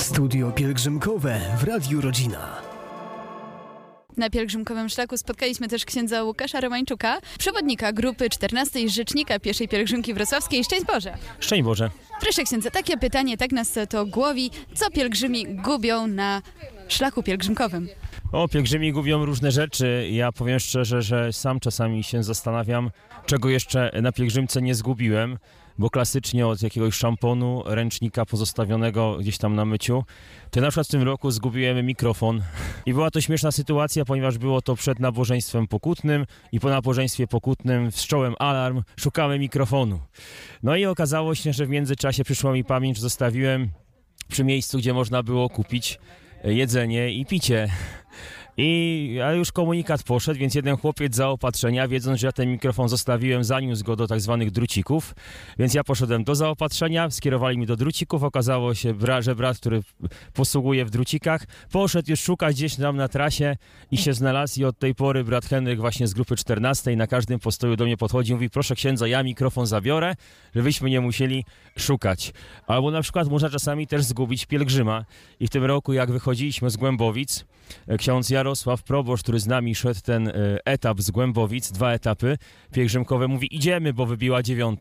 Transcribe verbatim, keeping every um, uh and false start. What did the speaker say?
Studio pielgrzymkowe w Radiu Rodzina. Na pielgrzymkowym szlaku spotkaliśmy też księdza Łukasza Romańczuka, przewodnika grupy czternastej Rzecznika Pieszej Pielgrzymki Wrocławskiej. Szczęść Boże! Szczęść Boże! Proszę księdza, takie pytanie, tak nas to głowi. Co pielgrzymi gubią na szlaku pielgrzymkowym? O, pielgrzymi gubią różne rzeczy. Ja powiem szczerze, że sam czasami się zastanawiam, czego jeszcze na pielgrzymce nie zgubiłem, bo klasycznie od jakiegoś szamponu, ręcznika pozostawionego gdzieś tam na myciu, to na przykład w tym roku zgubiłem mikrofon. I była to śmieszna sytuacja, ponieważ było to przed nabożeństwem pokutnym i po nabożeństwie pokutnym wszcząłem alarm, szukałem mikrofonu. No i okazało się, że w międzyczasie przyszła mi pamięć, że zostawiłem przy miejscu, gdzie można było kupić jedzenie i picie. I ale już komunikat poszedł, więc jeden chłopiec z zaopatrzenia, wiedząc, że ja ten mikrofon zostawiłem, zaniósł go do tak zwanych drucików, więc ja poszedłem do zaopatrzenia, skierowali mi do drucików, okazało się, że brat, który posługuje w drucikach, poszedł już szukać gdzieś tam na trasie i się znalazł i od tej pory brat Henryk właśnie z grupy czternastej na każdym postoju do mnie podchodzi i mówi: proszę księdza, ja mikrofon zabiorę, żebyśmy nie musieli szukać. Albo na przykład można czasami też zgubić pielgrzyma i w tym roku, jak wychodziliśmy z Głębowic, ksiądz Jarosław Proboszcz, który z nami szedł ten etap z Głębowic, dwa etapy pielgrzymkowe, mówi: idziemy, bo wybiła dziewiąta.